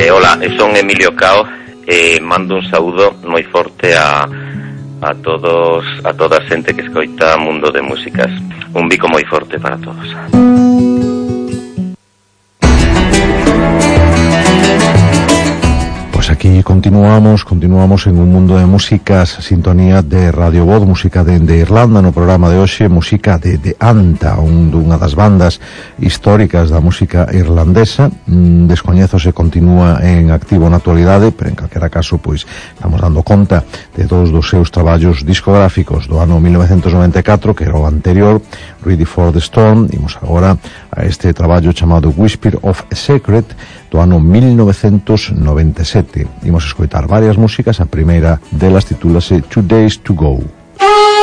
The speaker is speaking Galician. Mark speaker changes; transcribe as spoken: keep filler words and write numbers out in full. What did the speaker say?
Speaker 1: Eh, hola, son Emilio Cao, eh, mando un saúdo moi forte a a todos, a toda a xente que escoita Mundo de Músicas. Un bico moi forte para todos.
Speaker 2: Pues aquí continuamos, continuamos en un mundo de músicas, sintonía de Radio Voz, música de, de Irlanda, no programa de hoxe, música de, de Anta, un, dunha das bandas históricas da música irlandesa. Mm, descoñezo se continúa en activo na actualidade, pero en calquera caso, pois, estamos dando conta de todos dos seus traballos discográficos do ano mil novecentos noventa e catro, que era o anterior, Ready for the Storm. Imos agora a este traballo chamado Whisper of a Secret, do ano mil novecentos noventa e sete. Imos escoitar varias músicas, a primeira delas titúlase Two Days to Go.